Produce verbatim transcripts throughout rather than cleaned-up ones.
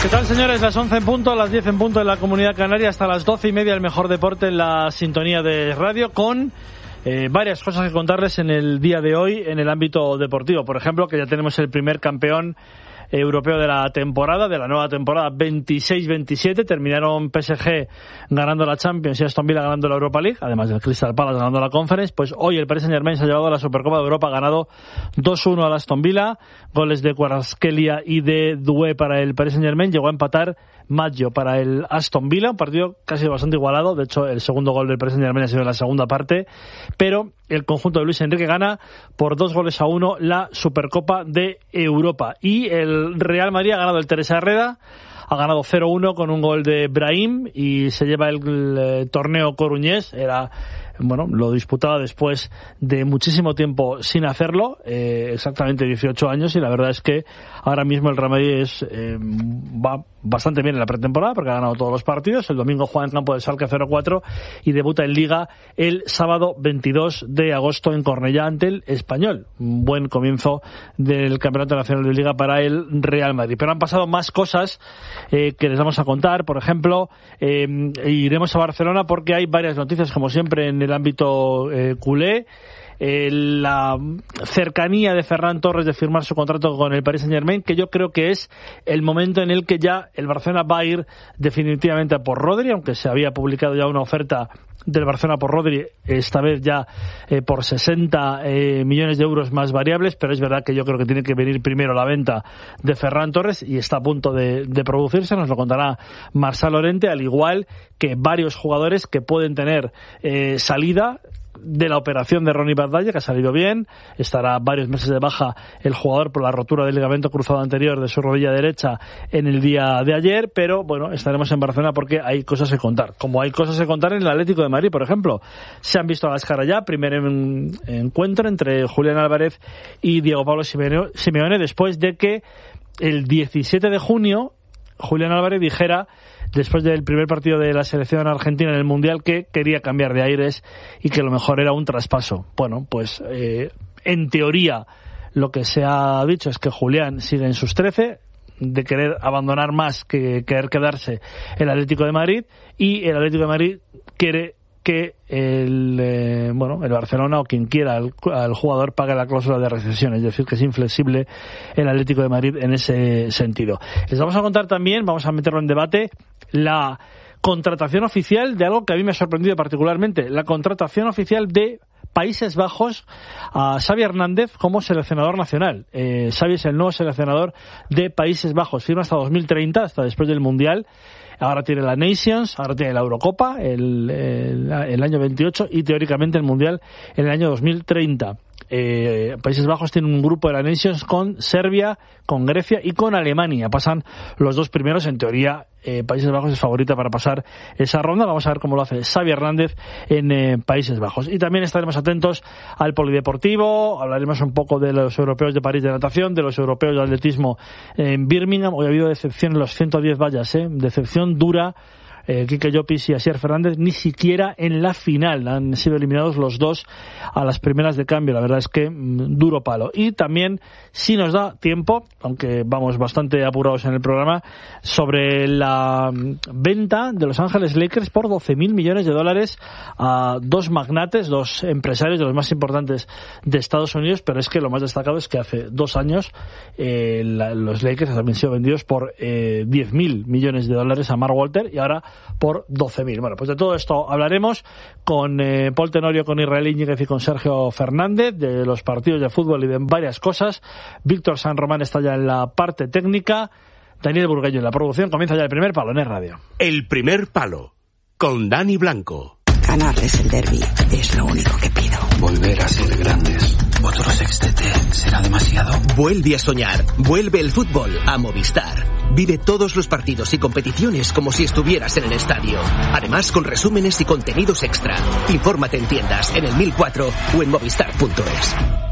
¿Qué tal, señores? Las once en punto, las diez en punto en la Comunidad Canaria, hasta las doce y media el mejor deporte en la sintonía de radio, con eh, varias cosas que contarles en el día de hoy en el ámbito deportivo. Por ejemplo, que ya tenemos el primer campeón europeo de la temporada, de la nueva temporada veintiséis veintisiete. Terminaron P S G ganando la Champions y Aston Villa ganando la Europa League, además del Crystal Palace ganando la Conference. Pues hoy el Paris Saint-Germain se ha llevado a la Supercopa de Europa, ganado dos uno al Aston Villa, goles de Kvaratskhelia y de Doué para el Paris Saint-Germain. Llegó a empatar Maggio para el Aston Villa, un partido casi bastante igualado. De hecho, el segundo gol del Paris Saint-Germain ha sido en la segunda parte, pero el conjunto de Luis Enrique gana por dos goles a uno la Supercopa de Europa. Y el Real Madrid ha ganado el Teresa Herrera, ha ganado cero uno con un gol de Brahim y se lleva el, el torneo coruñés. Era, bueno, lo disputaba después de muchísimo tiempo sin hacerlo, eh, exactamente dieciocho años, y la verdad es que ahora mismo el Real Madrid es, eh, va bastante bien en la pretemporada porque ha ganado todos los partidos. El domingo juega en campo de Schalke cero cuatro y debuta en Liga el sábado veintidós de agosto en Cornellá ante el Español. Un buen comienzo del Campeonato Nacional de Liga para el Real Madrid. Pero han pasado más cosas eh, que les vamos a contar. Por ejemplo, eh, iremos a Barcelona porque hay varias noticias, como siempre, en el ámbito eh, culé. Eh, la cercanía de Ferran Torres de firmar su contrato con el Paris Saint-Germain, que yo creo que es el momento en el que ya el Barcelona va a ir definitivamente a por Rodri, aunque se había publicado ya una oferta del Barcelona por Rodri, esta vez ya eh, por sesenta eh, millones de euros más variables, pero es verdad que yo creo que tiene que venir primero la venta de Ferran Torres y está a punto de, de producirse. Nos lo contará Marçal Llorente, al igual que varios jugadores que pueden tener eh, salida de la operación de Ronnie Batalla, que ha salido bien. Estará varios meses de baja el jugador por la rotura del ligamento cruzado anterior de su rodilla derecha en el día de ayer, pero bueno, estaremos en Barcelona porque hay cosas que contar, como hay cosas que contar en el Atlético de Madrid, por ejemplo. Se han visto a las caras ya, primer en, encuentro entre Julián Álvarez y Diego Pablo Simeone, después de que el diecisiete de junio Julián Álvarez dijera, después del primer partido de la selección argentina en el Mundial, que quería cambiar de aires y que lo mejor era un traspaso. Bueno, pues eh, en teoría lo que se ha dicho es que Julián sigue en sus trece, de querer abandonar más que querer quedarse el Atlético de Madrid, y el Atlético de Madrid quiere que el eh, bueno el Barcelona o quien quiera al, al jugador pague la cláusula de rescisión, es decir, que es inflexible el Atlético de Madrid en ese sentido. Les vamos a contar también, vamos a meterlo en debate, la contratación oficial de algo que a mí me ha sorprendido particularmente, la contratación oficial de Países Bajos a Xavi Hernández como seleccionador nacional. Eh, Xavi es el nuevo seleccionador de Países Bajos, firma hasta dos mil treinta, hasta después del Mundial. Ahora tiene la Nations, ahora tiene la Eurocopa el, el, el año veintiocho y teóricamente el Mundial en el año dos mil treinta. Eh, Países Bajos tiene un grupo de la Nations con Serbia, con Grecia y con Alemania. Pasan los dos primeros, en teoría eh, Países Bajos es favorita para pasar esa ronda. Vamos a ver cómo lo hace Xavi Hernández en eh, Países Bajos. Y también estaremos atentos al polideportivo, hablaremos un poco de los europeos de París de natación, de los europeos de atletismo en Birmingham. Hoy ha habido decepción en los ciento diez vallas, ¿eh? decepción dura. Eh, Quique Llopis y Asier Fernández ni siquiera en la final han sido eliminados los dos a las primeras de cambio. La verdad es que mmm, duro palo. Y también, si nos da tiempo, aunque vamos bastante apurados en el programa, sobre la mmm, venta de Los Ángeles Lakers por doce mil millones de dólares a dos magnates, dos empresarios de los más importantes de Estados Unidos. Pero es que lo más destacado es que hace dos años eh, la, los Lakers habían sido vendidos por eh, diez mil millones de dólares a Mark Walter y ahora por doce mil. Bueno, pues de todo esto hablaremos con eh, Paul Tenorio, con Israel Íñiguez y con Sergio Fernández, de los partidos de fútbol y de varias cosas. Víctor San Román está ya en la parte técnica, Daniel Burgueño en la producción. Comienza ya el primer palo en Radio. El primer palo, con Dani Blanco. Ganarles el derbi es lo único que pido. Volver a ser grandes. Otro sextete será demasiado. Vuelve a soñar. Vuelve el fútbol a Movistar. Vive todos los partidos y competiciones como si estuvieras en el estadio. Además, con resúmenes y contenidos extra. Infórmate en tiendas, en el mil cuatro o en movistar punto es.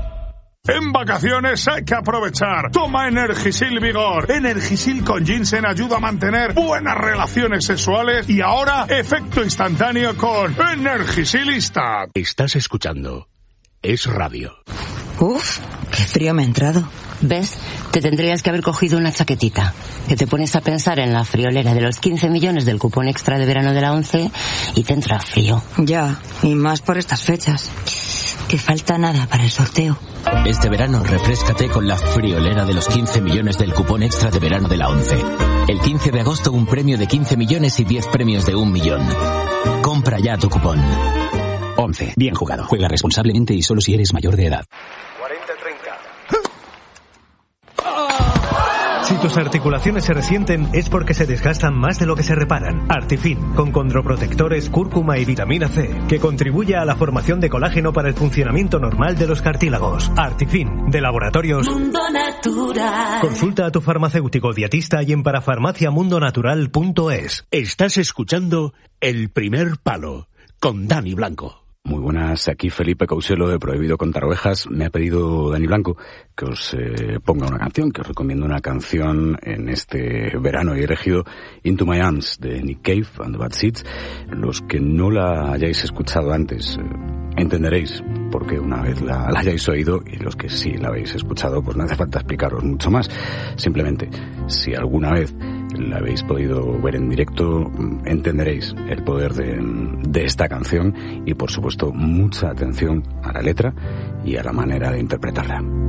En vacaciones hay que aprovechar. Toma Energisil Vigor. Energisil con ginseng ayuda a mantener buenas relaciones sexuales y ahora efecto instantáneo con Energisilista. Estás escuchando Es Radio. Uf, qué frío me ha entrado. ¿Ves? Te tendrías que haber cogido una chaquetita. Que te pones a pensar en la friolera de los quince millones del cupón extra de verano de la ONCE y te entra frío. Ya, y más por estas fechas. Que falta nada para el sorteo. Este verano refréscate con la friolera de los quince millones del cupón extra de verano de la ONCE. El quince de agosto un premio de quince millones y diez premios de un millón. Compra ya tu cupón. ONCE. Bien jugado. Juega responsablemente y solo si eres mayor de edad. cuarenta treinta. Si tus articulaciones se resienten es porque se desgastan más de lo que se reparan. Artifin, con condroprotectores, cúrcuma y vitamina C, que contribuye a la formación de colágeno para el funcionamiento normal de los cartílagos. Artifin, de Laboratorios Mundo Natural. Consulta a tu farmacéutico dietista y en parafarmacia mundo natural punto es. Estás escuchando El Primer Palo, con Dani Blanco. Muy buenas, aquí Felipe Couselo de Prohibido Contar Ovejas. Me ha pedido Dani Blanco que os eh, ponga una canción, que os recomiendo una canción en este verano y he elegido Into My Arms de Nick Cave and the Bad Seeds. Los que no la hayáis escuchado antes eh, entenderéis por qué una vez la, la hayáis oído, y los que sí la habéis escuchado pues no hace falta explicaros mucho más. Simplemente, si alguna vez la habéis podido ver en directo, entenderéis el poder de, de esta canción y por supuesto mucha atención a la letra y a la manera de interpretarla.